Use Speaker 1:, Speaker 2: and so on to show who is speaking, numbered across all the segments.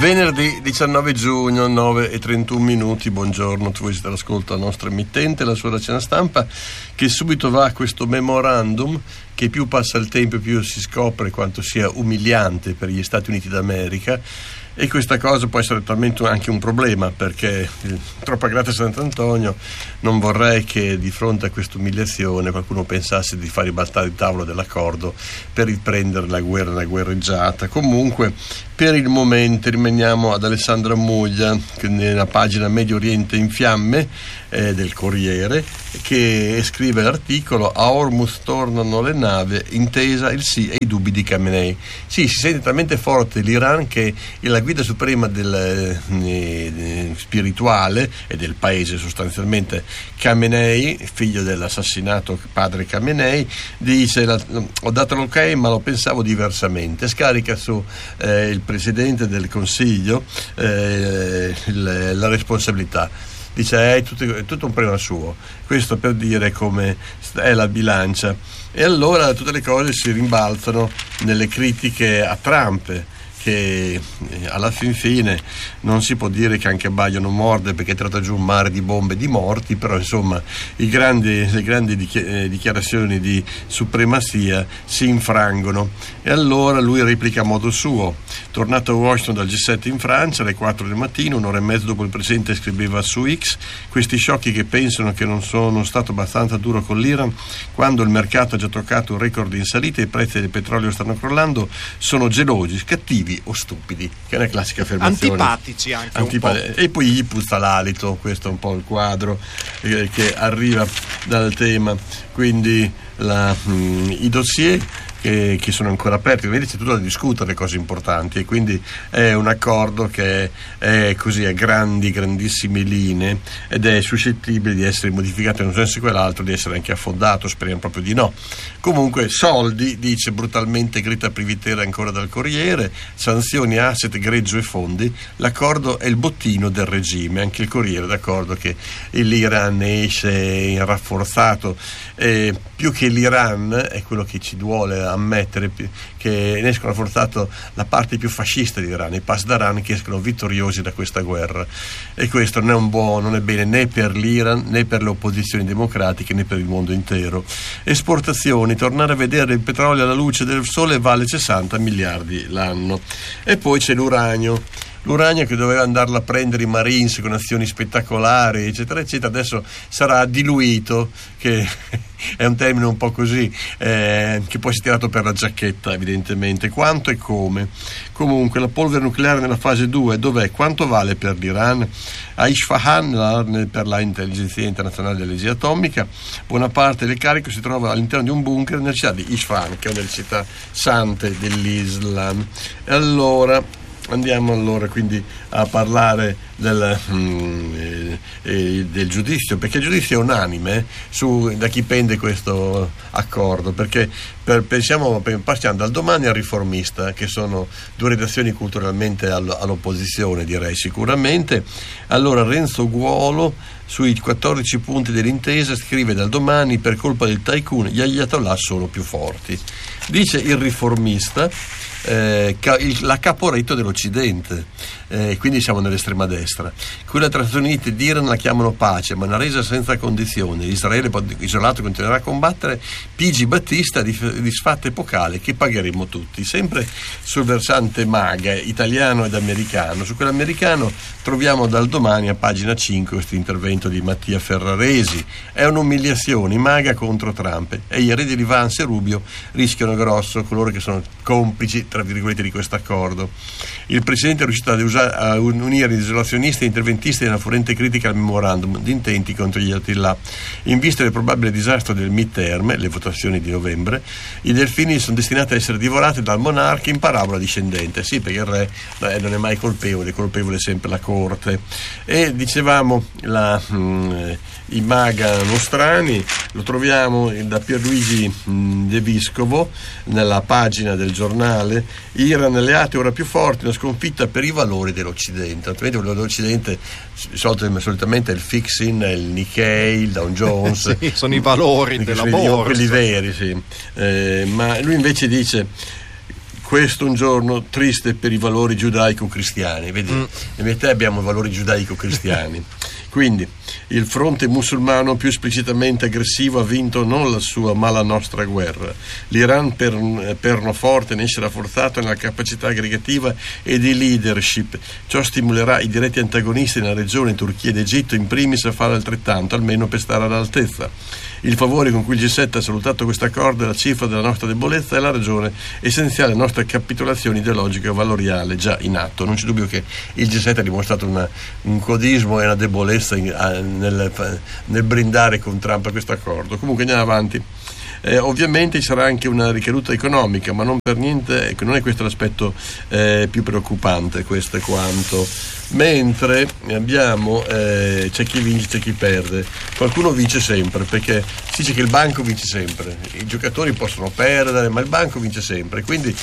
Speaker 1: Venerdì 19 giugno, 9:31. Buongiorno, tu siete all'ascolto alla nostra emittente, la sua rassegna stampa, che subito va a questo memorandum che più passa il tempo più si scopre quanto sia umiliante per gli Stati Uniti d'America. E questa cosa può essere talmente anche un problema, perché troppa grazia a Sant'Antonio, non vorrei che di fronte a questa umiliazione qualcuno pensasse di far ribaltare il tavolo dell'accordo per riprendere la guerreggiata. Comunque, per il momento rimaniamo ad Alessandra Muglia, nella pagina Medio Oriente in fiamme del Corriere, che scrive l'articolo: a Hormuz tornano le navi, intesa il sì ai dubbi di Khamenei. Sì, si sente talmente forte l'Iran che la guida suprema del spirituale e del paese, sostanzialmente Khamenei, figlio dell'assassinato padre Khamenei, dice: ho dato l'ok ma lo pensavo diversamente. Scarica su il presidente del Consiglio la responsabilità. Dice è tutto un problema suo. Questo per dire come è la bilancia. E allora tutte le cose si rimbalzano nelle critiche a Trump, che alla fin fine non si può dire che anche Baio non morde, perché tratta giù un mare di bombe e di morti, però insomma le grandi dichiarazioni di supremazia si infrangono. E allora lui replica a modo suo. Tornato a Washington dal G7 in Francia alle 4 del mattino, un'ora e mezza dopo il presidente scriveva su X: questi sciocchi che pensano che non sono stato abbastanza duro con l'Iran quando il mercato ha già toccato un record in salita e i prezzi del petrolio stanno crollando, sono gelosi, cattivi o stupidi, che è una classica affermazione.
Speaker 2: Antipatici anche un po'.
Speaker 1: E poi gli puzza l'alito. Questo è un po' il quadro che arriva dal tema. Quindi i dossier che sono ancora aperti, vedi, c'è tutto da discutere, cose importanti, e quindi è un accordo che è così a grandissime linee ed è suscettibile di essere modificato in un senso o quell'altro, di essere anche affondato, speriamo proprio di no. Comunque soldi, dice brutalmente Greta Privitera ancora dal Corriere, sanzioni, asset, greggio e fondi, l'accordo è il bottino del regime. Anche il Corriere è d'accordo che l'Iran esce rafforzato, più che l'Iran è quello che ci duole ammettere, che ne escono rafforzato la parte più fascista di Iran, i Pasdaran, che escono vittoriosi da questa guerra, e questo non è bene né per l'Iran né per le opposizioni democratiche né per il mondo intero. Esportazioni, tornare a vedere il petrolio alla luce del sole vale 60 miliardi l'anno. E poi c'è l'uranio che doveva andarla a prendere i Marines con azioni spettacolari, eccetera eccetera, adesso sarà diluito, che è un termine un po' così, che poi si è tirato per la giacchetta, evidentemente. Quanto e come? Comunque la polvere nucleare nella fase 2 dov'è? Quanto vale per l'Iran? A Isfahan, per l'Agenzia Internazionale dell'Energia Atomica, buona parte del carico si trova all'interno di un bunker nella città di Isfahan, che è una delle città sante dell'Islam. E allora andiamo quindi a parlare del giudizio, perché il giudizio è unanime da chi pende questo accordo, perché passiamo dal Domani al Riformista, che sono due redazioni culturalmente all'opposizione, direi sicuramente. Allora Renzo Guolo sui 14 punti dell'intesa scrive dal Domani: per colpa del tycoon gli ayatollah sono più forti. Dice il Riformista, la Caporetto dell'Occidente, quindi siamo nell'estrema destra. Quella tra Stati Uniti ed Iran la chiamano pace, ma una resa senza condizioni. Israele isolato continuerà a combattere. Pigi Battista disfatta epocale che pagheremo tutti. Sempre sul versante MAGA, italiano ed americano. Su quell'americano troviamo dal Domani a pagina 5 questo intervento di Mattia Ferraresi: è un'umiliazione, MAGA contro Trump, e gli eredi di Vance e Rubio rischiano grosso, coloro che sono complici tra virgolette di questo accordo. Il presidente è riuscito a unire gli isolazionisti e interventisti nella furente critica al memorandum di intenti contro gli Ayatollah. In vista del probabile disastro del midterm, le votazioni di novembre, i delfini sono destinati a essere divorati dal monarca in parabola discendente. Sì, perché il re non è mai colpevole è sempre la corte. E dicevamo i MAGA nostrani lo troviamo da Pierluigi De Vescovo nella pagina del giornale: Iran alleati ora più forti, una sconfitta per i valori dell'Occidente. Altrimenti l'Occidente solitamente è il fixing, il Nikkei, il Dow Jones.
Speaker 2: Sì, sono i valori della borsa,
Speaker 1: quelli veri, sì. Ma lui invece dice questo un giorno triste per i valori giudaico-cristiani. Vedi, io e te abbiamo valori giudaico-cristiani. Quindi il fronte musulmano più esplicitamente aggressivo ha vinto non la sua ma la nostra guerra. L'Iran pernoforte ne esce rafforzato nella capacità aggregativa e di leadership. Ciò stimolerà i diretti antagonisti nella regione, Turchia ed Egitto in primis, a fare altrettanto, almeno per stare all'altezza. Il favore con cui il G7 ha salutato questo accordo è la cifra della nostra debolezza e la ragione essenziale della nostra capitolazione ideologica e valoriale già in atto. Non c'è dubbio che il G7 ha dimostrato un codismo e una debolezza nel brindare con Trump a questo accordo. Comunque andiamo avanti. Ovviamente ci sarà anche una ricaduta economica, ma non per niente, non è questo l'aspetto più preoccupante, questo è quanto. Mentre abbiamo c'è chi vince, c'è chi perde. Qualcuno vince sempre, perché si dice che il banco vince sempre, i giocatori possono perdere, ma il banco vince sempre, quindi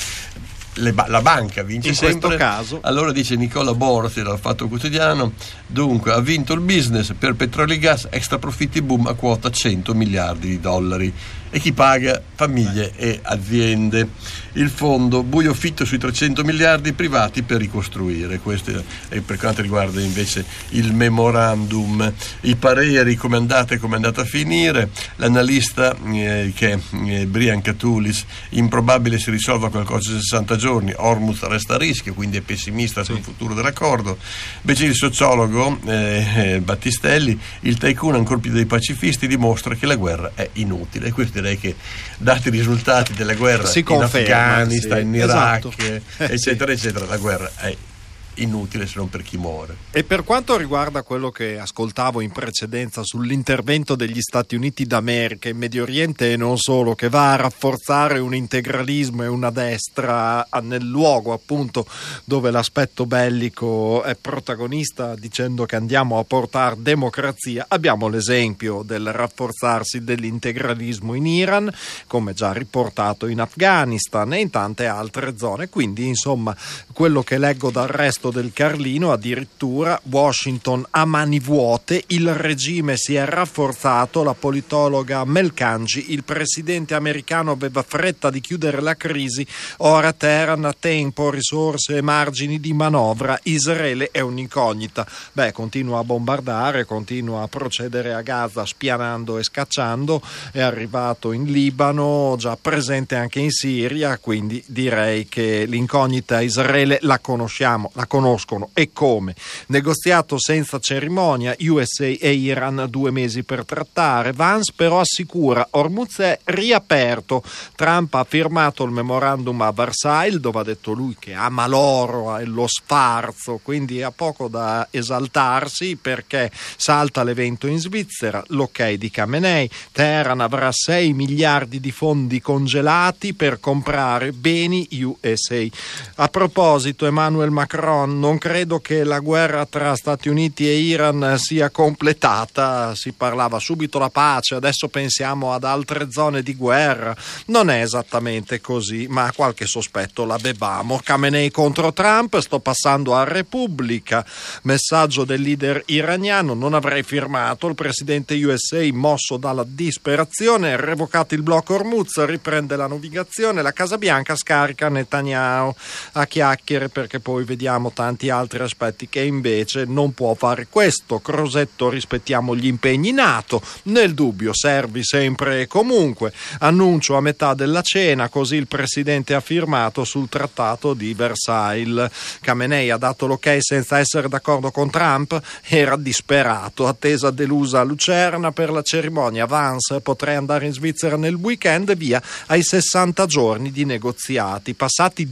Speaker 1: la banca vince
Speaker 2: in
Speaker 1: sempre.
Speaker 2: Questo caso.
Speaker 1: Allora dice Nicola Borzi dal Fatto Quotidiano: dunque ha vinto il business per petrolio e gas, extra profitti boom a quota 100 miliardi di dollari. E chi paga? Famiglie e aziende. Il fondo buio fitto sui 300 miliardi privati per ricostruire. Questo è per quanto riguarda invece il memorandum. I pareri, come è andata a finire. L'analista che è Brian Katulis, improbabile si risolva qualcosa in 60 giorni. Hormuz resta a rischio, quindi è pessimista sul futuro dell'accordo. Invece il sociologo Battistelli, il tycoon ancor più dei pacifisti, dimostra che la guerra è inutile. E questo direi che, dati i risultati della guerra in Afghanistan, in Iraq, eccetera eccetera, la guerra è inutile se non per chi muore.
Speaker 2: E per quanto riguarda quello che ascoltavo in precedenza sull'intervento degli Stati Uniti d'America in Medio Oriente e non solo, che va a rafforzare un integralismo e una destra nel luogo appunto dove l'aspetto bellico è protagonista, dicendo che andiamo a portare democrazia, abbiamo l'esempio del rafforzarsi dell'integralismo in Iran, come già riportato in Afghanistan e in tante altre zone. Quindi insomma, quello che leggo dal resto del Carlino, addirittura Washington a mani vuote, il regime si è rafforzato, la politologa Melkanji, il presidente americano aveva fretta di chiudere la crisi, ora Teheran ha tempo, risorse e margini di manovra, Israele è un'incognita. Continua a bombardare, continua a procedere a Gaza spianando e scacciando, è arrivato in Libano, già presente anche in Siria, quindi direi che l'incognita Israele la conosciamo, la conoscono e come. Negoziato senza cerimonia, USA e Iran 2 mesi per trattare. Vance però assicura Hormuz è riaperto. Trump ha firmato il memorandum a Versailles, dove ha detto lui che ama l'oro e lo sfarzo, quindi ha poco da esaltarsi perché salta l'evento in Svizzera, l'ok di Khamenei. Teheran avrà 6 miliardi di fondi congelati per comprare beni USA. A proposito, Emmanuel Macron: non credo che la guerra tra Stati Uniti e Iran sia completata, si parlava subito la pace, adesso pensiamo ad altre zone di guerra. Non è esattamente così, ma qualche sospetto l'avevamo. Khamenei contro Trump, sto passando a Repubblica, messaggio del leader iraniano: non avrei firmato, il presidente USA mosso dalla disperazione, revocato il blocco Hormuz, riprende la navigazione, la Casa Bianca scarica Netanyahu a chiacchiere, perché poi vediamo tanti altri aspetti che invece non può fare questo. Crosetto: rispettiamo gli impegni NATO, nel dubbio servi sempre e comunque, annuncio a metà della cena, così il presidente ha firmato sul trattato di Versailles. Khamenei ha dato l'ok senza essere d'accordo con Trump, era disperato, attesa delusa a Lucerna per la cerimonia. Vance: potrei andare in Svizzera nel weekend, via ai 60 giorni di negoziati, passati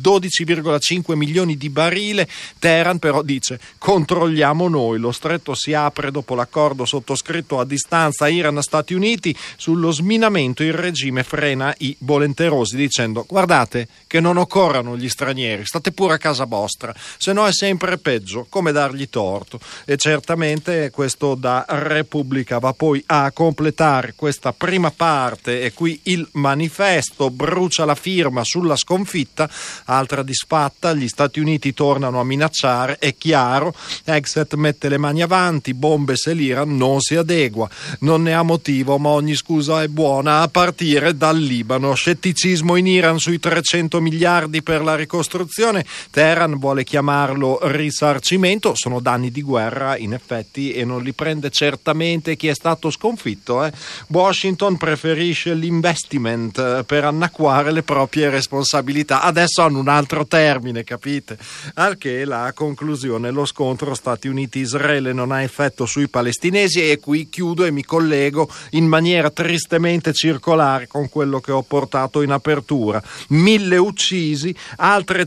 Speaker 2: 12,5 milioni di barile. Teheran però dice: controlliamo noi, lo stretto si apre dopo l'accordo sottoscritto a distanza Iran-Stati Uniti sullo sminamento. Il regime frena i volenterosi dicendo: guardate che non occorrano gli stranieri, state pure a casa vostra, se no è sempre peggio, come dargli torto. E certamente questo da Repubblica va poi a completare questa prima parte, e qui il manifesto brucia la firma sulla sconfitta, altra disfatta, gli Stati Uniti tornano a minare minacciare, è chiaro. Exet mette le mani avanti, bombe se l'Iran non si adegua, non ne ha motivo, ma ogni scusa è buona, a partire dal Libano. Scetticismo in Iran sui 300 miliardi per la ricostruzione, Teheran vuole chiamarlo risarcimento, sono danni di guerra in effetti e non li prende certamente chi è stato sconfitto. Washington preferisce l'investment per annacquare le proprie responsabilità, adesso hanno un altro termine, capite? Al che la conclusione: lo scontro Stati Uniti-Israele non ha effetto sui palestinesi, e qui chiudo e mi collego in maniera tristemente circolare con quello che ho portato in apertura. 1000 uccisi, altre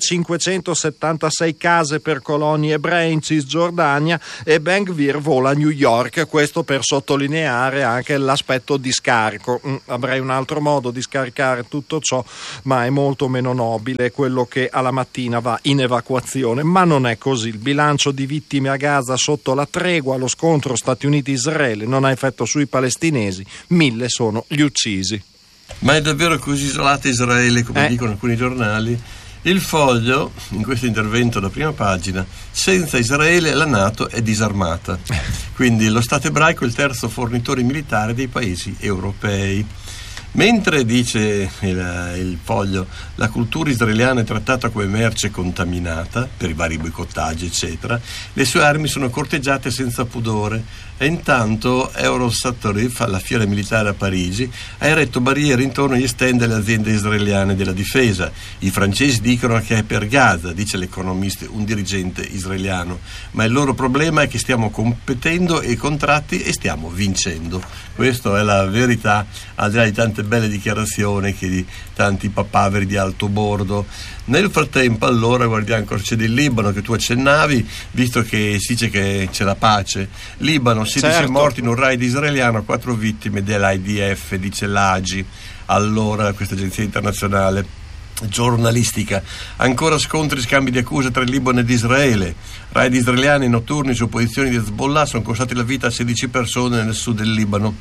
Speaker 2: 576 case per coloni ebrei in Cisgiordania e Ben Gvir vola a New York, questo per sottolineare anche l'aspetto di scarico. Avrei un altro modo di scaricare tutto ciò, ma è molto meno nobile quello che alla mattina va in evacuazione, ma non è così. Il bilancio di vittime a Gaza sotto la tregua, lo scontro Stati Uniti-Israele non ha effetto sui palestinesi, 1000 sono gli uccisi.
Speaker 1: Ma è davvero così isolata Israele come dicono alcuni giornali? Il Foglio, in questo intervento da prima pagina: senza Israele la NATO è disarmata. Quindi lo Stato ebraico è il terzo fornitore militare dei paesi europei. Mentre, dice il Foglio, la cultura israeliana è trattata come merce contaminata per i vari boicottaggi eccetera, le sue armi sono corteggiate senza pudore, e intanto Eurosatory, alla fiera militare a Parigi, ha eretto barriere intorno agli stand delle aziende israeliane della difesa. I francesi dicono che è per Gaza, dice l'economista, un dirigente israeliano, ma il loro problema è che stiamo competendo ai contratti e stiamo vincendo. Questa è la verità, al di là di tante belle dichiarazioni che di tanti papaveri di alto bordo. Nel frattempo, allora, guardiamo ancora, c'è del Libano che tu accennavi, visto che si dice che c'è la pace. Libano, 16 morti in un raid israeliano, 4 vittime dell'IDF, dice l'AGI, allora questa agenzia internazionale giornalistica. Ancora scontri, scambi di accuse tra il Libano ed Israele. Raid israeliani notturni su posizioni di Hezbollah sono costati la vita a 16 persone nel sud del Libano.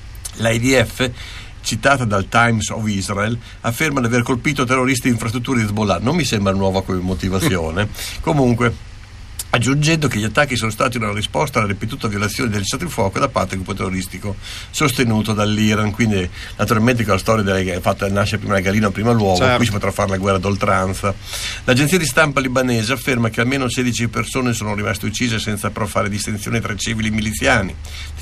Speaker 1: L'IDF, citata dal Times of Israel, afferma di aver colpito terroristi in infrastrutture di Hezbollah. Non mi sembra nuova come motivazione. Comunque, aggiungendo che gli attacchi sono stati una risposta alla ripetuta violazione del cessate il fuoco da parte del gruppo terroristico sostenuto dall'Iran. Quindi naturalmente con la storia nasce prima la gallina prima l'uovo, certo. Qui si potrà fare la guerra d'oltranza. L'agenzia di stampa libanese afferma che almeno 16 persone sono rimaste uccise senza però fare distinzione tra civili e miliziani.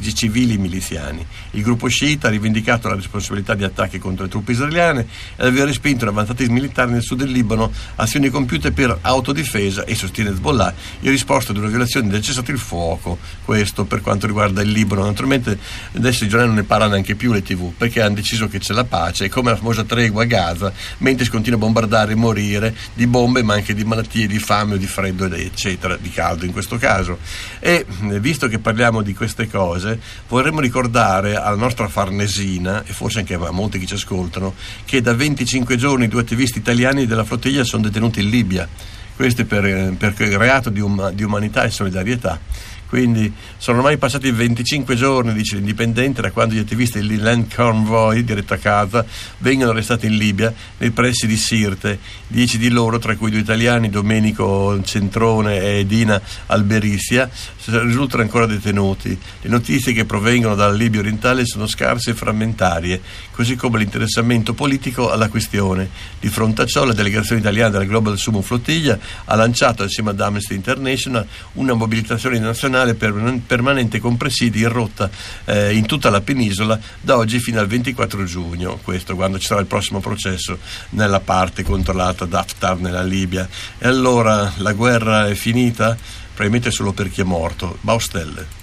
Speaker 1: Il gruppo sciita ha rivendicato la responsabilità di attacchi contro le truppe israeliane ed aveva respinto in avanzati militari nel sud del Libano, azioni compiute per autodifesa, e sostiene Hezbollah in risposta ad una violazione del cessate il fuoco. Questo per quanto riguarda il Libano. Naturalmente adesso i giornali non ne parlano neanche più, le TV, perché hanno deciso che c'è la pace, come la famosa tregua a Gaza, mentre si continua a bombardare e morire di bombe, ma anche di malattie, di fame o di freddo eccetera, di caldo in questo caso. E visto che parliamo di queste cose, vorremmo ricordare alla nostra Farnesina, e forse anche a molti che ci ascoltano, che da 25 giorni 2 attivisti italiani della flottiglia sono detenuti in Libia. Questo per il reato di umanità e solidarietà. Quindi sono ormai passati 25 giorni, dice l'Indipendente, da quando gli attivisti dell'Inland Convoy, diretto a Gaza, vengono arrestati in Libia, nei pressi di Sirte. 10 di loro, tra cui 2 italiani, Domenico Centrone e Dina Alberissia, risultano ancora detenuti. Le notizie che provengono dalla Libia orientale sono scarse e frammentarie, così come l'interessamento politico alla questione. Di fronte a ciò, la delegazione italiana della Global Sumo Flottiglia ha lanciato, assieme ad Amnesty International, una mobilitazione nazionale permanente con presidi in rotta in tutta la penisola da oggi fino al 24 giugno, questo quando ci sarà il prossimo processo nella parte controllata da Haftar nella Libia. E allora la guerra è finita? Probabilmente solo per chi è morto. Baustelle.